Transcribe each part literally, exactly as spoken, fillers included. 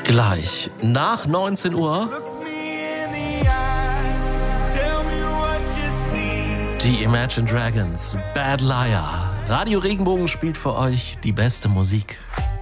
Gleich nach neunzehn Uhr die Imagine Dragons, Bad Liar. Radio Regenbogen spielt für euch die beste Musik.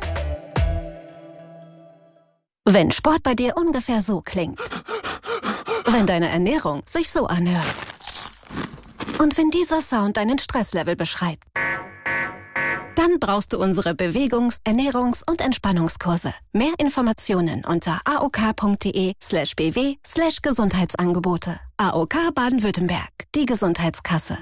Wenn Sport bei dir ungefähr so klingt. Wenn deine Ernährung sich so anhört. Und wenn dieser Sound deinen Stresslevel beschreibt. Dann brauchst du unsere Bewegungs-, Ernährungs- und Entspannungskurse. Mehr Informationen unter aok.de slash bw slash Gesundheitsangebote. A O K Baden-Württemberg, die Gesundheitskasse.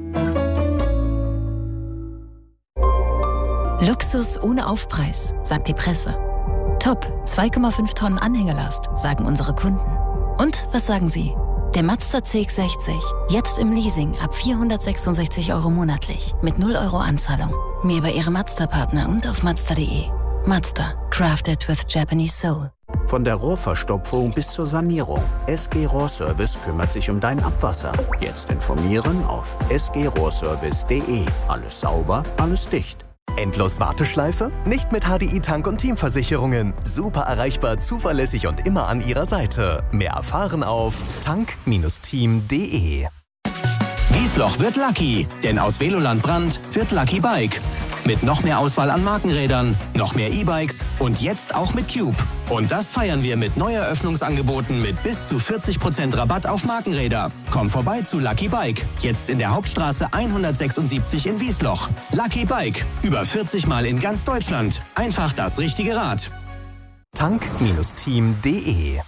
Luxus ohne Aufpreis, sagt die Presse. Top, zwei Komma fünf Tonnen Anhängelast, sagen unsere Kunden. Und was sagen Sie? Der Mazda C X sechzig, jetzt im Leasing ab vierhundertsechsundsechzig Euro monatlich, mit null Euro Anzahlung. Mehr bei Ihrem Mazda-Partner und auf mazda punkt de. Mazda, crafted with Japanese soul. Von der Rohrverstopfung bis zur Sanierung. S G Rohrservice kümmert sich um dein Abwasser. Jetzt informieren auf s g rohrservice punkt de. Alles sauber, alles dicht. Endlos Warteschleife? Nicht mit H D I Tank- und Teamversicherungen. Super erreichbar, zuverlässig und immer an Ihrer Seite. Mehr erfahren auf tank Bindestrich team punkt de. Wiesloch wird Lucky, denn aus Veloland Brand wird Lucky Bike. Mit noch mehr Auswahl an Markenrädern, noch mehr E-Bikes und jetzt auch mit Cube. Und das feiern wir mit Neueröffnungsangeboten mit bis zu vierzig Prozent Rabatt auf Markenräder. Komm vorbei zu Lucky Bike, jetzt in der Hauptstraße hundertsechsundsiebzig in Wiesloch. Lucky Bike, über vierzig Mal in ganz Deutschland. Einfach das richtige Rad. tank Bindestrich team punkt de.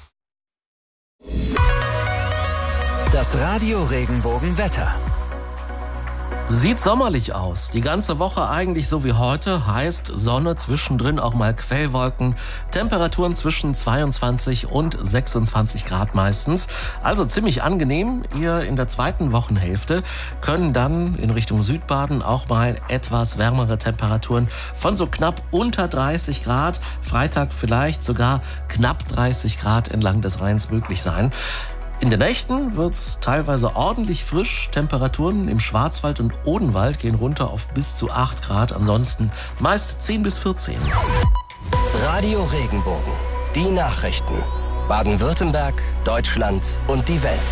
Das Radio Regenbogen Wetter. Sieht sommerlich aus. Die ganze Woche eigentlich so wie heute. Heißt Sonne, zwischendrin auch mal Quellwolken. Temperaturen zwischen zweiundzwanzig und sechsundzwanzig Grad meistens. Also ziemlich angenehm. Ihr in der zweiten Wochenhälfte können dann in Richtung Südbaden auch mal etwas wärmere Temperaturen von so knapp unter dreißig Grad. Freitag vielleicht sogar knapp dreißig Grad entlang des Rheins möglich sein. In den Nächten wird's teilweise ordentlich frisch. Temperaturen im Schwarzwald und Odenwald gehen runter auf bis zu acht Grad. Ansonsten meist zehn bis vierzehn. Radio Regenbogen. Die Nachrichten. Baden-Württemberg, Deutschland und die Welt.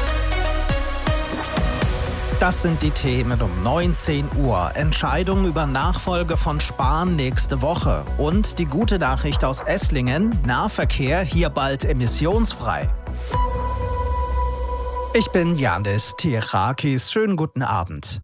Das sind die Themen um neunzehn Uhr. Entscheidung über Nachfolge von Spahn nächste Woche. Und die gute Nachricht aus Esslingen. Nahverkehr hier bald emissionsfrei. Ich bin Janis Tirakis. Schönen guten Abend.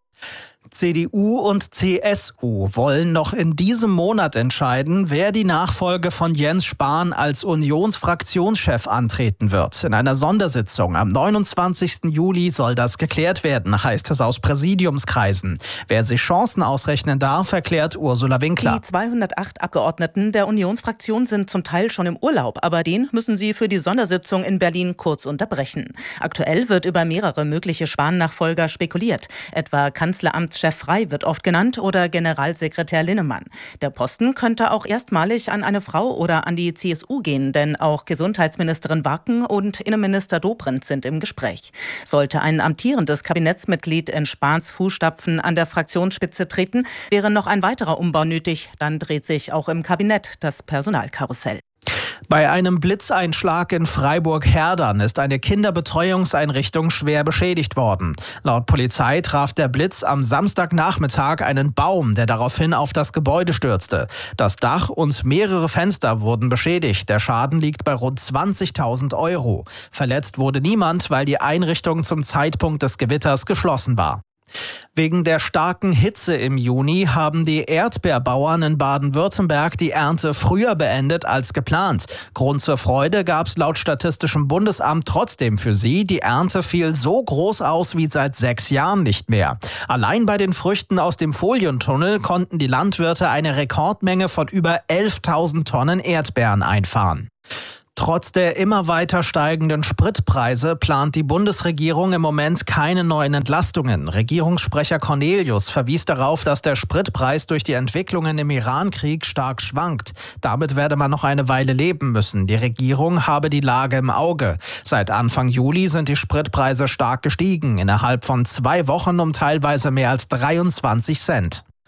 C D U und C S U wollen noch in diesem Monat entscheiden, wer die Nachfolge von Jens Spahn als Unionsfraktionschef antreten wird. In einer Sondersitzung am neunundzwanzigsten Juli soll das geklärt werden, heißt es aus Präsidiumskreisen. Wer sich Chancen ausrechnen darf, erklärt Ursula Winkler. Die zweihundertacht Abgeordneten der Unionsfraktion sind zum Teil schon im Urlaub, aber den müssen sie für die Sondersitzung in Berlin kurz unterbrechen. Aktuell wird über mehrere mögliche Spahn-Nachfolger spekuliert, etwa Kanzleramtschef Frey wird oft genannt oder Generalsekretär Linnemann. Der Posten könnte auch erstmalig an eine Frau oder an die C S U gehen, denn auch Gesundheitsministerin Wacken und Innenminister Dobrindt sind im Gespräch. Sollte ein amtierendes Kabinettsmitglied in Spahns Fußstapfen an der Fraktionsspitze treten, wäre noch ein weiterer Umbau nötig. Dann dreht sich auch im Kabinett das Personalkarussell. Bei einem Blitzeinschlag in Freiburg-Herdern ist eine Kinderbetreuungseinrichtung schwer beschädigt worden. Laut Polizei traf der Blitz am Samstagnachmittag einen Baum, der daraufhin auf das Gebäude stürzte. Das Dach und mehrere Fenster wurden beschädigt. Der Schaden liegt bei rund zwanzigtausend Euro. Verletzt wurde niemand, weil die Einrichtung zum Zeitpunkt des Gewitters geschlossen war. Wegen der starken Hitze im Juni haben die Erdbeerbauern in Baden-Württemberg die Ernte früher beendet als geplant. Grund zur Freude gab es laut Statistischem Bundesamt trotzdem für sie. Die Ernte fiel so groß aus wie seit sechs Jahren nicht mehr. Allein bei den Früchten aus dem Folientunnel konnten die Landwirte eine Rekordmenge von über elftausend Tonnen Erdbeeren einfahren. Trotz der immer weiter steigenden Spritpreise plant die Bundesregierung im Moment keine neuen Entlastungen. Regierungssprecher Cornelius verwies darauf, dass der Spritpreis durch die Entwicklungen im Iran-Krieg stark schwankt. Damit werde man noch eine Weile leben müssen. Die Regierung habe die Lage im Auge. Seit Anfang Juli sind die Spritpreise stark gestiegen, innerhalb von zwei Wochen um teilweise mehr als dreiundzwanzig Cent.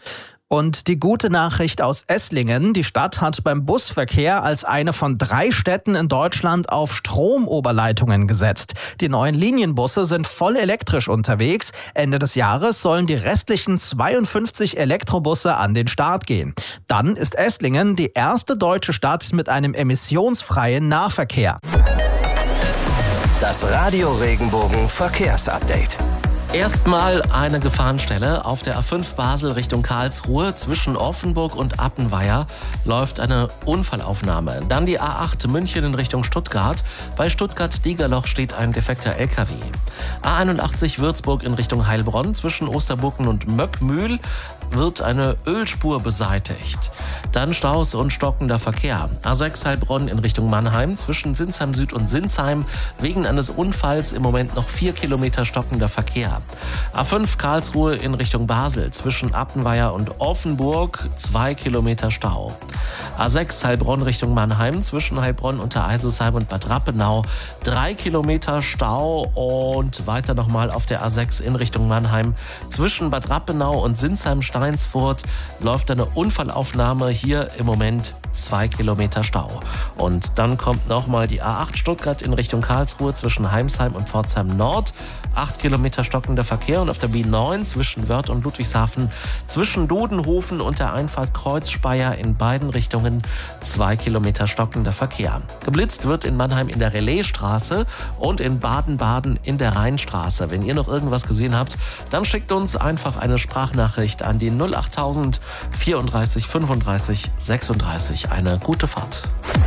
Und die gute Nachricht aus Esslingen: Die Stadt hat beim Busverkehr als eine von drei Städten in Deutschland auf Stromoberleitungen gesetzt. Die neuen Linienbusse sind voll elektrisch unterwegs. Ende des Jahres sollen die restlichen zweiundfünfzig Elektrobusse an den Start gehen. Dann ist Esslingen die erste deutsche Stadt mit einem emissionsfreien Nahverkehr. Das Radio Regenbogen Verkehrsupdate. Erstmal eine Gefahrenstelle. Auf der A fünf Basel Richtung Karlsruhe zwischen Offenburg und Appenweier läuft eine Unfallaufnahme. Dann die A acht München in Richtung Stuttgart. Bei Stuttgart-Diegerloch steht ein defekter L K W. A einundachtzig Würzburg in Richtung Heilbronn zwischen Osterburken und Möckmühl wird eine Ölspur beseitigt. Dann Staus und stockender Verkehr. A sechs Heilbronn in Richtung Mannheim zwischen Sinsheim Süd und Sinsheim wegen eines Unfalls im Moment noch vier Kilometer stockender Verkehr. A fünf Karlsruhe in Richtung Basel zwischen Appenweier und Offenburg zwei Kilometer Stau. A sechs Heilbronn Richtung Mannheim zwischen Heilbronn, Untereisesheim und Bad Rappenau drei Kilometer Stau und weiter nochmal auf der A sechs in Richtung Mannheim zwischen Bad Rappenau und Sinsheim-Steinsfurt läuft eine Unfallaufnahme, hier im Moment zwei Kilometer Stau. Und dann kommt nochmal die A acht Stuttgart in Richtung Karlsruhe zwischen Heimsheim und Pforzheim Nord. acht Kilometer stockender Verkehr und auf der B neun zwischen Wörth und Ludwigshafen zwischen Dudenhofen und der Einfahrt Kreuzspeier in beiden Richtungen zwei Kilometer stockender Verkehr. Geblitzt wird in Mannheim in der Relaisstraße und in Baden-Baden in der Rheinstraße. Wenn ihr noch irgendwas gesehen habt, dann schickt uns einfach eine Sprachnachricht an die null achttausend vierunddreißig fünfunddreißig sechsunddreißig. Eine gute Fahrt.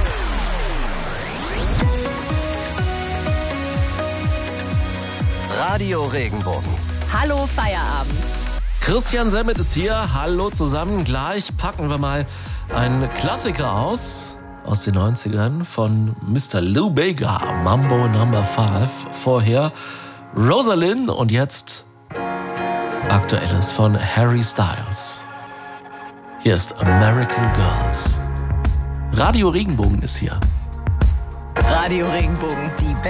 Radio Regenbogen. Hallo Feierabend. Christian Semmet ist hier. Hallo zusammen. Gleich packen wir mal einen Klassiker aus, aus den neunzigern von Mister Lou Bega, Mambo Number fünf. Vorher Rosalind und jetzt Aktuelles von Harry Styles. Hier ist American Girls. Radio Regenbogen ist hier. Radio Regenbogen, die